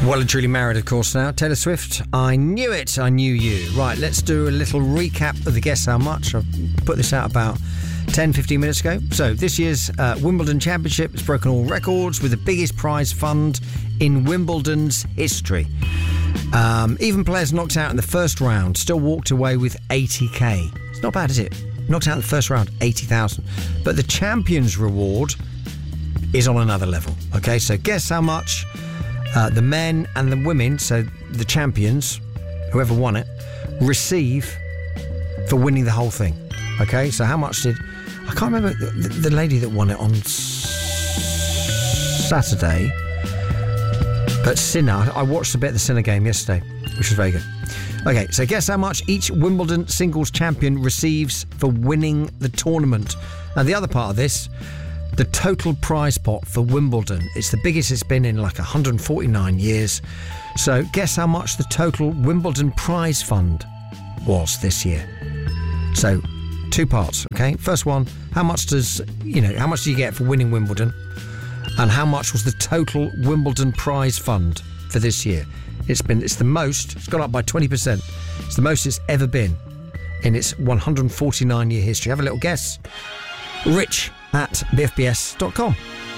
Well and truly married, of course, now. Taylor Swift, I knew it, I knew you. Right, let's do a little recap of the Guess How Much. I've put this out about 10-15 minutes ago. So this year's Wimbledon Championship has broken all records with the biggest prize fund in Wimbledon's history. Even players knocked out in the first round still walked away with 80k. It's not bad, is it? Knocked out in the first round, 80,000. But the champion's reward is on another level. Okay, so guess how much the men and the women, so the champions, whoever won it, receive for winning the whole thing. Okay, so how much did... I can't remember the lady that won it on Saturday. But Sinner, I watched a bit of the Sinner game yesterday, which was very good. Okay, so guess how much each Wimbledon singles champion receives for winning the tournament. Now, the other part of this, the total prize pot for Wimbledon. It's the biggest it's been in like 149 years. So guess how much the total Wimbledon prize fund was this year. So, two parts, okay? First one, how much do you get for winning Wimbledon? And how much was the total Wimbledon prize fund for this year? It's the most, it's gone up by 20%. It's the most it's ever been in its 149-year history. Have a little guess. Rich at bfbs.com.